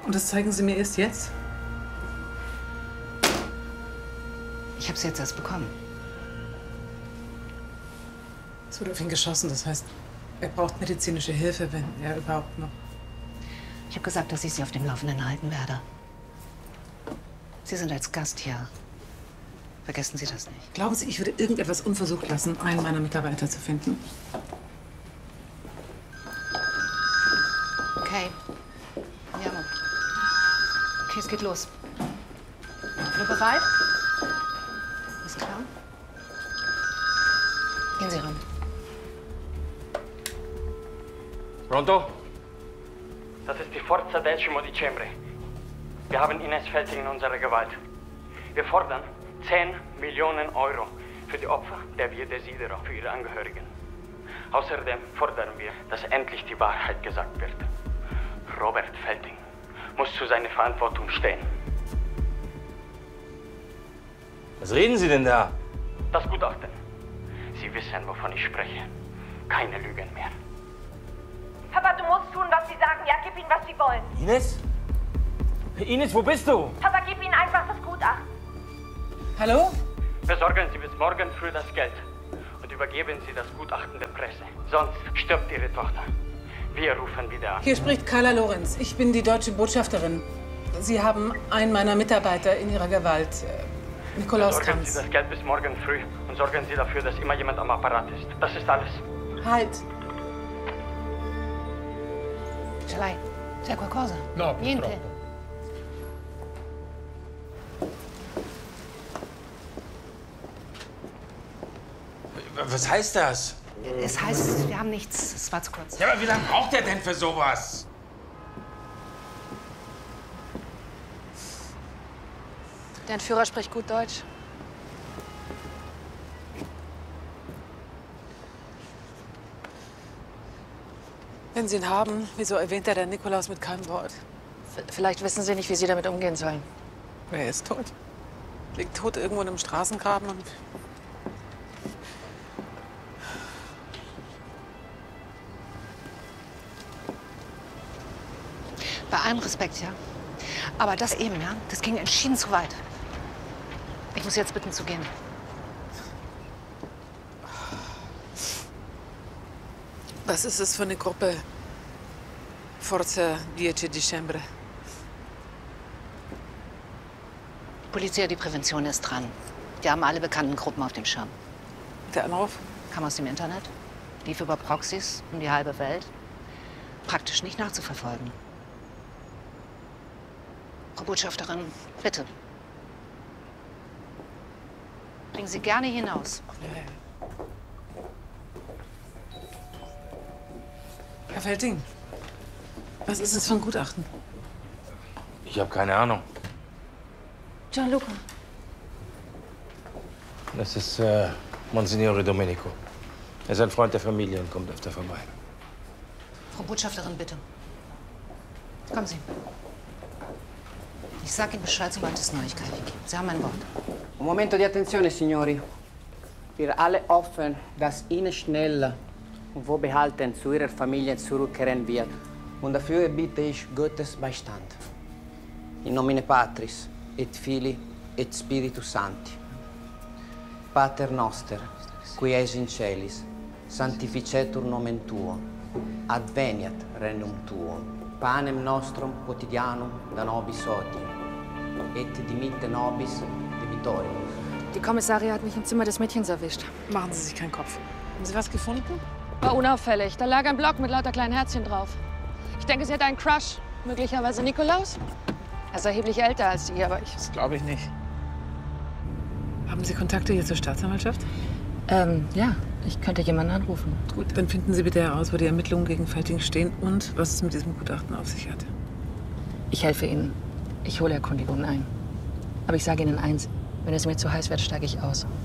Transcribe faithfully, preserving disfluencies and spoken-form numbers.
Und das zeigen Sie mir erst jetzt? Ich habe es jetzt erst bekommen. Es wurde auf ihn geschossen, das heißt, er braucht medizinische Hilfe, wenn er überhaupt noch... Ich habe gesagt, dass ich Sie auf dem Laufenden halten werde. Sie sind als Gast hier. Vergessen Sie das nicht. Glauben Sie, ich würde irgendetwas unversucht lassen, einen meiner Mitarbeiter zu finden? Okay. Andiamo. Okay, es geht los. Alle bereit? Ist klar? Gehen Sie ran. Pronto? Das ist die Forza Decimo Dicembre. Wir haben Ines Felting in unserer Gewalt. Wir fordern zehn Millionen Euro für die Opfer der Via Desidero, für ihre Angehörigen. Außerdem fordern wir, dass endlich die Wahrheit gesagt wird. Robert Felting muss zu seiner Verantwortung stehen. Was reden Sie denn da? Das Gutachten. Sie wissen, wovon ich spreche. Keine Lügen mehr. Papa, du musst tun, was sie sagen. Ja, gib ihnen, was sie wollen. Ines? Ines, wo bist du? Papa, gib ihnen einfach das Gutachten. Hallo? Besorgen Sie bis morgen früh das Geld und übergeben Sie das Gutachten der Presse. Sonst stirbt Ihre Tochter. Wir rufen wieder an. Hier spricht Carla Lorenz. Ich bin die deutsche Botschafterin. Sie haben einen meiner Mitarbeiter in Ihrer Gewalt, äh, Nikolaus Besorgen Tanz. Sie das Geld bis morgen früh und sorgen Sie dafür, dass immer jemand am Apparat ist. Das ist alles. Halt! Ce l'hai? C'è qualcosa? No, Niente. purtroppo. Was heißt das? Es heißt, wir haben nichts. Es war zu kurz. Ja, aber wie lange braucht er denn für sowas? Der Entführer spricht gut Deutsch. Wenn Sie ihn haben, wieso erwähnt er den Nikolaus mit keinem Wort? V- Vielleicht wissen Sie nicht, wie Sie damit umgehen sollen. Er ist tot. Liegt tot irgendwo in einem Straßengraben und... Bei allem Respekt, ja. Aber das eben, ja, das ging entschieden zu weit. Ich muss jetzt bitten zu gehen. Was ist es für eine Gruppe? Forza Dieci Dicembre. Polizia di Prävention ist dran. Die haben alle bekannten Gruppen auf dem Schirm. Der Anruf? Kam aus dem Internet, lief über Proxys um die halbe Welt. Praktisch nicht nachzuverfolgen. Frau Botschafterin, bitte. Bringen Sie gerne hinaus. Herr Felting, was ist es für ein Gutachten? Ich habe keine Ahnung. Gianluca. Das ist äh, Monsignore Domenico. Er ist ein Freund der Familie und kommt öfter vorbei. Frau Botschafterin, bitte. Kommen Sie. Ich sage Ihnen Bescheid, sobald es Neuigkeiten gibt. Sie haben mein Wort. Un momento di attenzione, signori. Für alle Opfer, dass ihnen schnell und wohlbehalten zu ihrer Familie zurückkehren wird. Und dafür bitte ich Gottes Beistand. In nomine Patris, et Filii, et Spiritus Sancti. Pater noster, qui es in celis, sanctificetur nomen tuo, adveniat regnum tuo, panem nostrum quotidianum da nobis hodie, et dimitte nobis debitoribus. Die Kommissarin hat mich im Zimmer des Mädchens erwischt. Machen Sie sich keinen Kopf. Haben Sie was gefunden? War unauffällig. Da lag ein Block mit lauter kleinen Herzchen drauf. Ich denke, sie hat einen Crush. Möglicherweise Nikolaus? Er ist erheblich älter als sie, aber ich... Das glaube ich nicht. Haben Sie Kontakte hier zur Staatsanwaltschaft? Ähm, ja. Ich könnte jemanden anrufen. Gut, dann finden Sie bitte heraus, wo die Ermittlungen gegen Felting stehen und was es mit diesem Gutachten auf sich hat. Ich helfe Ihnen. Ich hole Erkundigungen ein. Aber ich sage Ihnen eins. Wenn es mir zu heiß wird, steige ich aus.